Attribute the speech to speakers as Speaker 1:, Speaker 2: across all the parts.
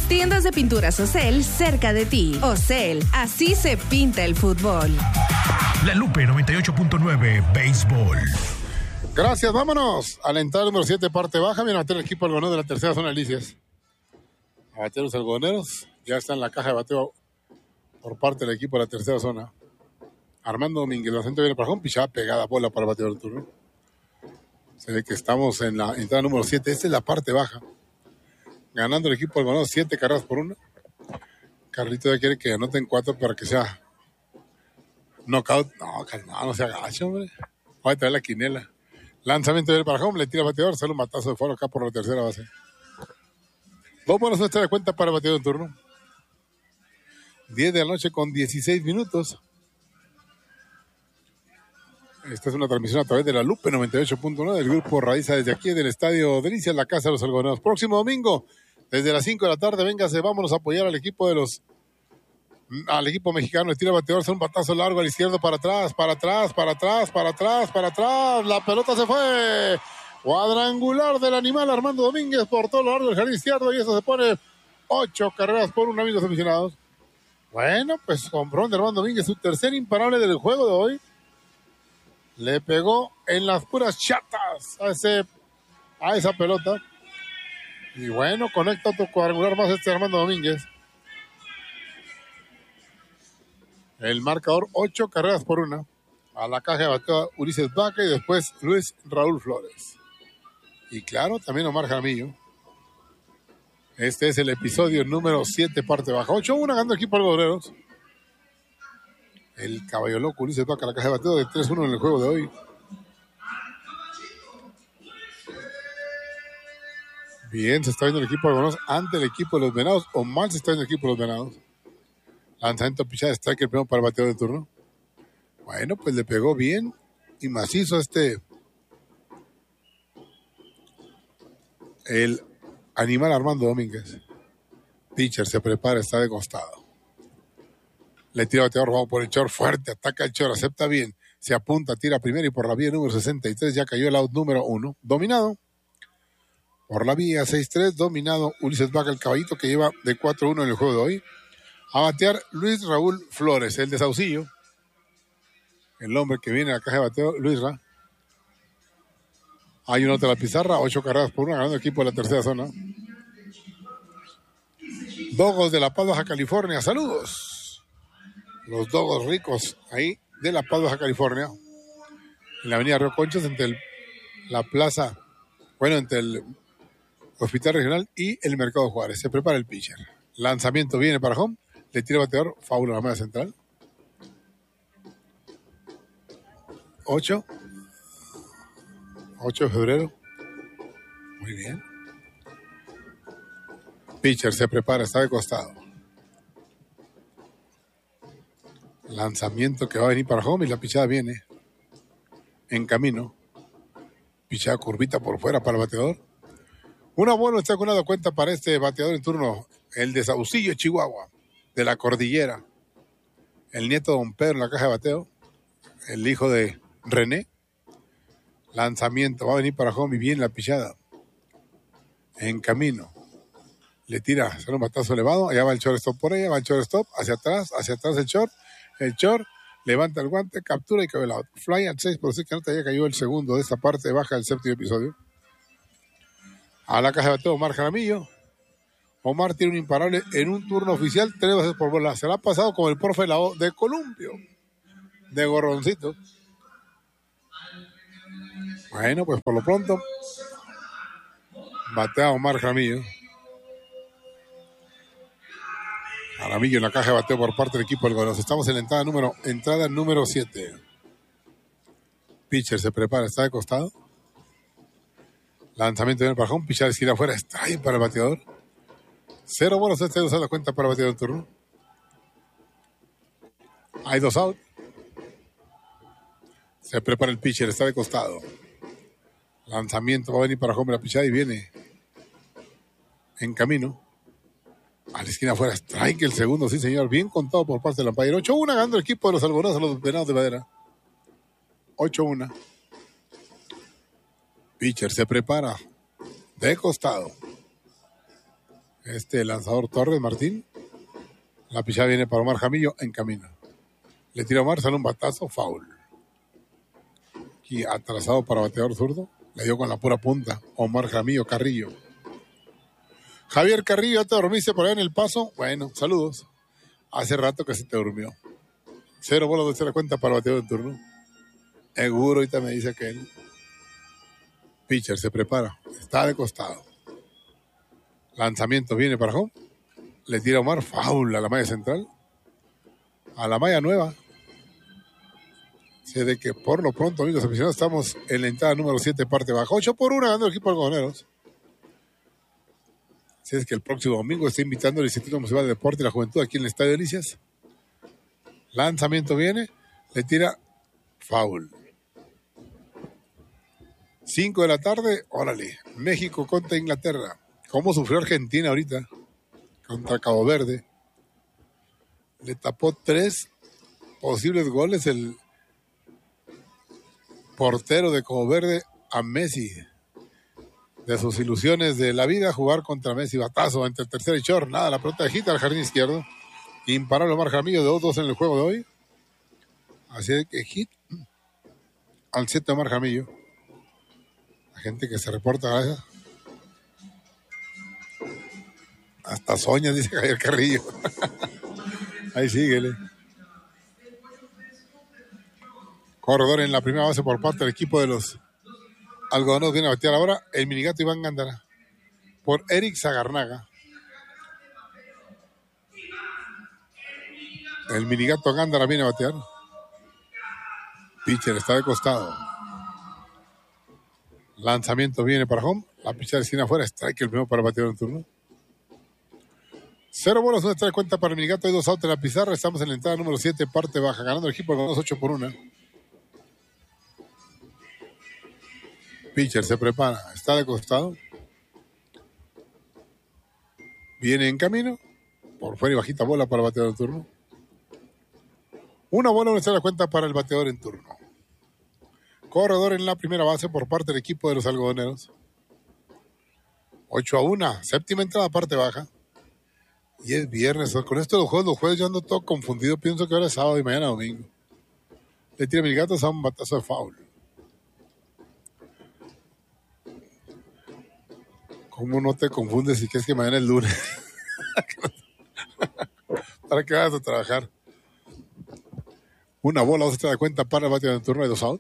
Speaker 1: Tiendas de pinturas Ocel cerca de ti. Ocel, así se pinta el fútbol.
Speaker 2: La Lupe 98.9 Béisbol.
Speaker 3: Gracias, vámonos a la entrada número 7, parte baja. Viene a bater el equipo algodonero de la tercera zona de Licias. A bater los algodoneros. Ya está en la caja de bateo por parte del equipo de la tercera zona. Armando Domínguez, la centro viene para home, pichada pegada, bola para el bateador del turno. Se ve que estamos en la entrada número 7. Esta es la parte baja. Ganando el equipo algodonero 7 carreras por 1. Carlito ya quiere que anoten 4 para que sea knockout. No, calmado, no se agache, hombre. Voy a traer la quinela. Lanzamiento de para home, le tira el bateador, sale un batazo de foro acá por la tercera base. 2 bolas nuestra de cuenta para el bateador de turno. 10 de la noche con 16 minutos. Esta es una transmisión a través de la Lupe 98.1 del grupo Raiza desde aquí del Estadio Delicias, la Casa de los Algodoneros. Próximo domingo, desde las 5 de la tarde, véngase, vámonos a apoyar al equipo al equipo mexicano. Le tira el bateador, sale un batazo largo al izquierdo, para atrás. La pelota se fue. Cuadrangular del animal Armando Domínguez por todo lo largo del jardín izquierdo, y eso se pone 8 carreras por 1, amigos aficionados. Bueno, pues comprón de Armando Domínguez, su tercer imparable del juego de hoy. Le pegó en las puras chatas a esa pelota. Y bueno, conecta otro cuadrangular más Armando Domínguez. El marcador 8 carreras por 1. A la caja de bateo Ulises Vaca y después Luis Raúl Flores. Y claro, también Omar Jaramillo. Este es el episodio número 7, parte baja. 8-1 ganando el equipo algodoneros. El caballo loco Ulises Vaca a la caja de bateo de 3-1 en el juego de hoy. Bien, se está viendo el equipo algodoneros ante el equipo de los Venados, o mal se está viendo el equipo de los Venados. Lanzamiento pichada de strike, el primero para el bateador de turno. Bueno, pues le pegó bien y macizo el animal Armando Domínguez. Pitcher se prepara, está de costado. Le tira bateador, vamos por el short, fuerte, ataca el short, acepta bien, se apunta, tira primero y por la vía número 63 ya cayó el out número 1. Dominado. Por la vía 6-3, dominado Ulises Vaca, el caballito que lleva de 4-1 en el juego de hoy. A batear Luis Raúl Flores, el de Saucillo. El hombre que viene a la caja de bateo, Luis Ra. Hay una otra la pizarra, 8 carreras por 1, ganando el equipo de la tercera zona. Dogos de La Paz, Baja California, saludos. Los Dogos ricos ahí de La Paz, Baja California. En la avenida Río Conchas, entre entre el Hospital Regional y el Mercado Juárez. Se prepara el pitcher. Lanzamiento viene para home. Le tira el bateador, faula a la media central. 8 de febrero. Muy bien. Pitcher se prepara, está de costado. Lanzamiento que va a venir para home y la pichada viene en camino. Pichada curvita por fuera para el bateador. Una buena está con una cuenta para este bateador en turno, el de Saucillo, Chihuahua, de la Cordillera. El nieto de Don Pedro en la caja de bateo. El hijo de René. Lanzamiento, va a venir para home y viene la pichada. En camino. Le tira, sale un batazo elevado, allá va el shortstop por ella, va el shortstop, hacia atrás el short, levanta el guante, captura y cabe el out. Fly at 6, por decir que no te ya cayó el segundo de esta parte baja del séptimo episodio. A la caja de bateo Omar Jaramillo. Omar tiene un imparable en un turno oficial, 3 veces por bola. Se la ha pasado como el profe de Columpio, de Gorroncito. Bueno, pues por lo pronto batea Omar Jaramillo. Jaramillo en la caja de bateo por parte del equipo del Goros. Estamos en la entrada número 7. Pitcher se prepara, está de costado. Lanzamiento de para home, pichar esquina afuera, strike para el bateador. 0 bolas, este usa la cuenta para el bateador de turno. Hay 2 out. Se prepara el pitcher, está de costado. Lanzamiento, va a venir para home la pichada y viene en camino. A la esquina afuera, strike el segundo, sí señor, bien contado por parte del umpire. 8-1 ganando el equipo de los algodoneros a los Venados de Madera. 8-1. Pitcher se prepara de costado. lanzador Torres Martín. La pichada viene para Omar Jaramillo en camino. Le tira Omar, sale un batazo, foul. Aquí atrasado para bateador zurdo. Le dio con la pura punta. Omar Jaramillo Carrillo. Javier Carrillo, ¿ya te dormiste por ahí en El Paso? Bueno, saludos. Hace rato que se te durmió. 0 bolas, 2 se la cuenta para bateador de turno. Seguro, ahorita me dice que él. Pitcher se prepara. Está de costado. Lanzamiento viene para home. Le tira Omar, foul a la malla central. A la malla nueva. Sé de que por lo pronto, amigos aficionados, estamos en la entrada número 7, parte baja. 8-1 ganando el equipo de Algodoneros. Así es que el próximo domingo está invitando al Instituto Municipal de Deporte y la Juventud aquí en el Estadio Delicias. Lanzamiento viene, le tira foul. 5 de la tarde, órale, México contra Inglaterra. ¿Cómo sufrió Argentina ahorita? Contra Cabo Verde. Le tapó 3 posibles goles el portero de Cabo Verde a Messi. De sus ilusiones de la vida, jugar contra Messi. Batazo entre el tercer y short. Nada, la pelota de hit al jardín izquierdo. Imparable Omar Jaramillo de 2-2 en el juego de hoy. Así que hit al 7 Omar Jaramillo. La gente que se reporta, gracias. Hasta soña, dice Javier Carrillo. Ahí síguele. Corredor en la primera base por parte del equipo de los Algodoneros. Viene a batear ahora el minigato Iván Gándara por Eric Zagarnaga. El minigato Gándara viene a batear. Pitcher está de costado. Lanzamiento viene para home. La pichada de esquina afuera. Strike el primero para el bateador en turno. 0 bolas, 1 strike cuenta para el minigato. Hay 2 outs en la pizarra. Estamos en la entrada número 7, parte baja. Ganando el equipo de Algodoneros 8-1. Pitcher se prepara. Está de costado. Viene en camino. Por fuera y bajita bola para el bateador en turno. 1 bola, 1 strike cuenta para el bateador en turno. Corredor en la primera base por parte del equipo de los Algodoneros. 8-1. Séptima entrada, parte baja. Y es viernes. Con esto los jueves yo ando todo confundido. Pienso que ahora es sábado y mañana domingo. Le tira mi gato a un batazo de foul. ¿Cómo no te confundes si crees que mañana es lunes? Para que vayas a trabajar. 1 bola, 2 se da cuenta para el bateador en turno de 2 outs.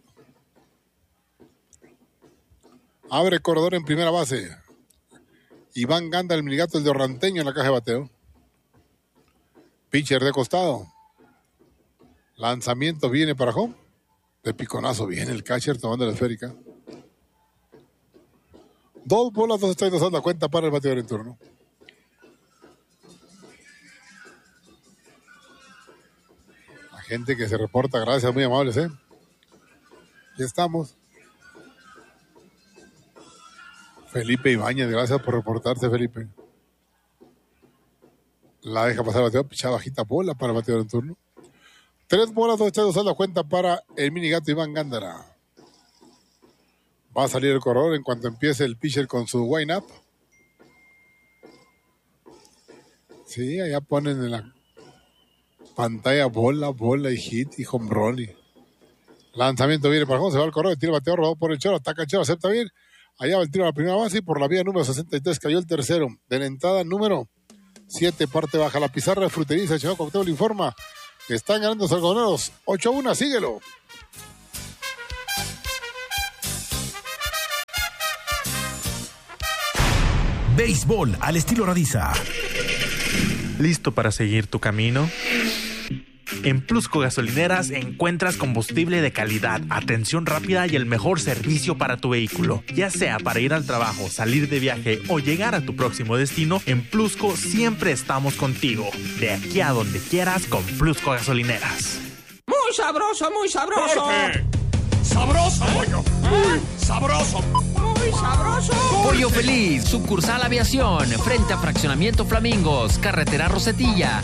Speaker 3: Abre corredor en primera base. Iván Gándara, el minigato, el de Orranteño en la caja de bateo. Pitcher de costado. Lanzamiento viene para home. De piconazo viene el catcher tomando la esférica. 2 bolas, 2 strikes, 2 outs la cuenta para el bateador en turno. La gente que se reporta, gracias, muy amables, Ya estamos. Felipe Ibáñez, gracias por reportarse, Felipe. La deja pasar el bateador, pichada bajita bola para el bateador en turno. 3 bolas, 2 strikes, 2 outs la cuenta para el minigato Iván Gándara. Va a salir el corredor en cuanto empiece el pitcher con su wind up. Sí, allá ponen en la pantalla bola y hit y home run. Lanzamiento viene para home, se va el corredor, tira el bateador, rodado por el choro, ataca el choro, acepta bien. Allá va el tiro a la primera base y por la vía número 63 cayó el tercero. De la entrada número 7, parte baja. La pizarra de Fruteriza Chihuahua Coctel informa que están ganando los Algodoneros 8-1, síguelo.
Speaker 2: Béisbol al estilo Radiza.
Speaker 4: ¿Listo para seguir tu camino? En Plusco Gasolineras encuentras combustible de calidad, atención rápida y el mejor servicio para tu vehículo. Ya sea para ir al trabajo, salir de viaje o llegar a tu próximo destino, en Plusco siempre estamos contigo. De aquí a donde quieras con Plusco Gasolineras.
Speaker 5: ¡Muy sabroso, muy sabroso!
Speaker 6: ¡Jorge! ¡Sabroso, pollo! ¡Muy sabroso!
Speaker 5: ¡Muy sabroso!
Speaker 7: Pollo Feliz, sucursal Aviación, frente a Fraccionamiento Flamingos, carretera Rosetilla,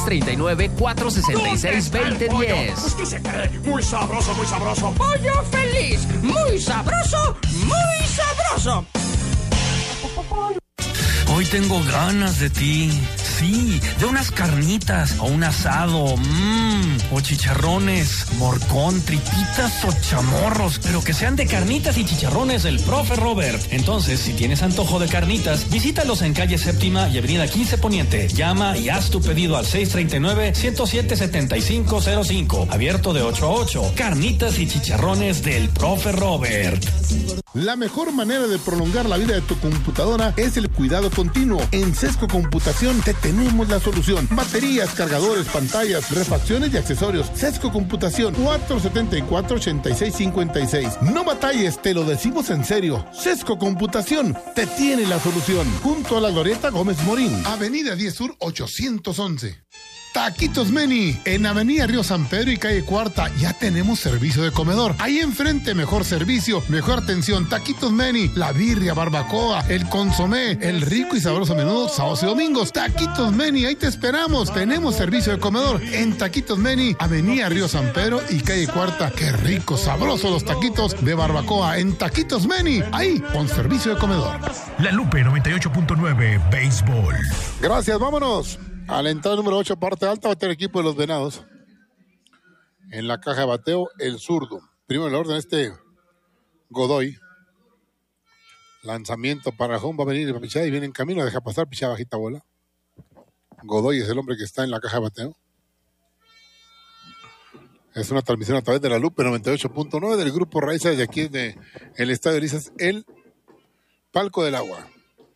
Speaker 7: 639-466-2010.
Speaker 6: Pues ¿qué se cree? ¡Muy sabroso, muy sabroso!
Speaker 5: ¡Pollo Feliz! ¡Muy sabroso, muy sabroso!
Speaker 8: Hoy tengo ganas de ti. Sí, de unas carnitas o un asado, o chicharrones, morcón, tripitas o chamorros, pero que sean de carnitas y chicharrones del Profe Robert. Entonces, si tienes antojo de carnitas, visítalos en calle Séptima y avenida 15 Poniente. Llama y haz tu pedido al 639-107-7505. Abierto de 8 a 8. Carnitas y chicharrones del Profe Robert.
Speaker 9: La mejor manera de prolongar la vida de tu computadora es el cuidado continuo. En Sesco Computación te tenemos la solución. Baterías, cargadores, pantallas, refacciones y accesorios. Sesco Computación, 474-8656. No batalles, te lo decimos en serio. Sesco Computación te tiene la solución. Junto a la Glorieta Gómez Morín. Avenida 10 Sur 811. Taquitos Meni, en Avenida Río San Pedro y calle Cuarta, ya tenemos servicio de comedor. Ahí enfrente, mejor servicio, mejor atención. Taquitos Meni, la birria, barbacoa, el consomé, el rico y sabroso menudo, sábados y domingos. Taquitos Meni, ahí te esperamos. Tenemos servicio de comedor en Taquitos Meni, Avenida Río San Pedro y calle Cuarta. Qué rico, sabroso los taquitos de barbacoa en Taquitos Meni, ahí con servicio de comedor.
Speaker 2: La Lupe 98.9 Béisbol.
Speaker 3: Gracias, vámonos. A la entrada número 8, parte alta, va a tener el equipo de los Venados. En la caja de bateo, el zurdo. Primero en el orden, Godoy. Lanzamiento para home, va a venir la pichada y viene en camino, deja pasar, pichada bajita bola. Godoy es el hombre que está en la caja de bateo. Es una transmisión a través de la Lupe 98.9 del Grupo Raiza, desde aquí de el Estadio Erizas, el Palco del Agua.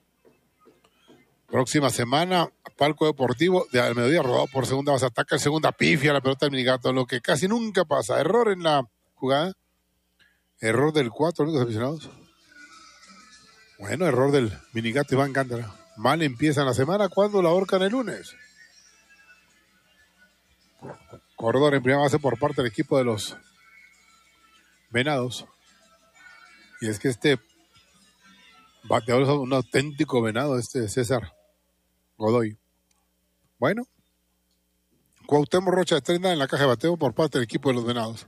Speaker 3: Próxima semana, Palco Deportivo de al mediodía, rodado por segunda base, ataca en segunda, pifia la pelota del Minigato, lo que casi nunca pasa. Error en la jugada, error del 4, únicos aficionados. Bueno, error del Minigato Iván Gándara. Mal empieza la semana cuando la ahorcan el lunes. Corredor en primera base por parte del equipo de los Venados. Y es que este bateador es un auténtico venado, César Godoy. Bueno, Cuauhtémoc Rocha estrena en la caja de bateo por parte del equipo de los Venados.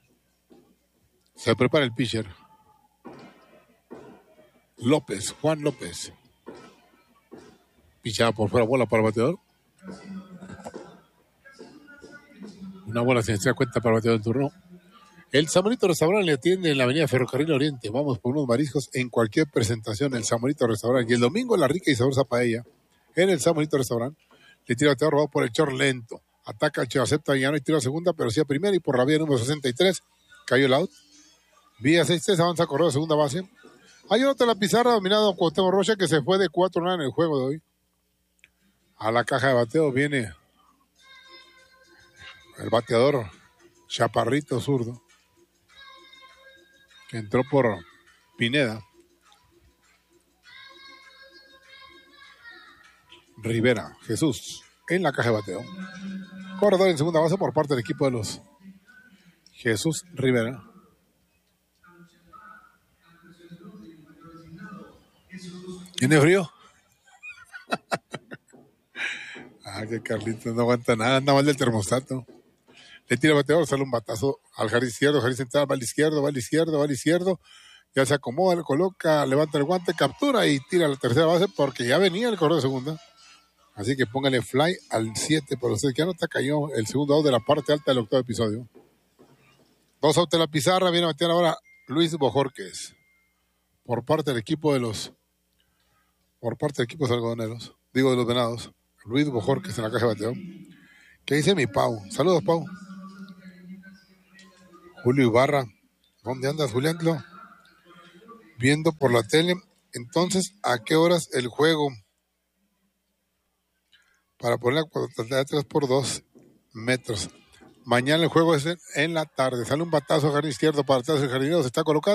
Speaker 3: Se prepara el pitcher. López, Juan López. Pichada por fuera, bola para el bateador. Una bola sin estrella, cuenta para el bateador en turno. El Samorito Restaurante le atiende en la avenida Ferrocarril Oriente. Vamos por unos mariscos en cualquier presentación, el Samorito Restaurante. Y el domingo la rica y sabrosa paella en el Samorito Restaurante. Le tira a bateador robado por el short lento. Ataca el Che, acepta ya no hay tiro a segunda, pero sí a primera y por la vía número 63 cayó el out. Vía 6-3, avanza a correr a segunda base. Hay otra en la pizarra, dominado Cuauhtémoc Rocha, que se fue de 4-9 en el juego de hoy. A la caja de bateo viene el bateador Chaparrito zurdo, que entró por Pineda. Rivera, Jesús, en la caja de bateo. Corredor en segunda base por parte del equipo de los Jesús Rivera. ¿Tiene frío? Que Carlitos no aguanta nada, anda mal del termostato. Le tira el bateador, sale un batazo al jardín izquierdo, jardín central, va al izquierdo, va al izquierdo, va al izquierdo. Ya se acomoda, le coloca, levanta el guante, captura y tira a la tercera base porque ya venía el corredor de segunda. Así que póngale fly al 7, pero usted que anota, cayó el segundo out de la parte alta del octavo episodio. 2 outs de la pizarra, viene a batear ahora Luis Bojorquez. Por parte del equipo de los algodoneros, digo de los Venados. Luis Bojorquez en la caja de bateo. ¿Qué dice mi Pau? Saludos, Pau. Julio Ibarra. ¿Dónde andas, Julián? Viendo por la tele. Entonces, ¿a qué horas el juego? Para poner la 3x2 metros. Mañana el juego es en la tarde. Sale un batazo al jardín izquierdo para atrás. El jardinero se está colocando.